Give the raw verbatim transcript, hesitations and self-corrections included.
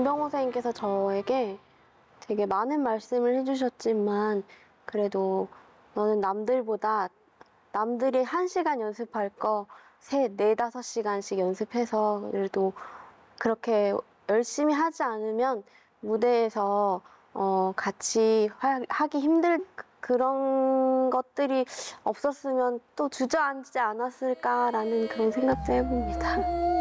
김병호 선생님께서 저에게 되게 많은 말씀을 해주셨지만 그래도 너는 남들보다 남들이 한 시간 연습할 거 세, 네, 다섯 시간씩 연습해서 그래도 그렇게 열심히 하지 않으면 무대에서 어, 같이 하, 하기 힘들 그런 것들이 없었으면 또 주저앉지 않았을까라는 그런 생각도 해봅니다.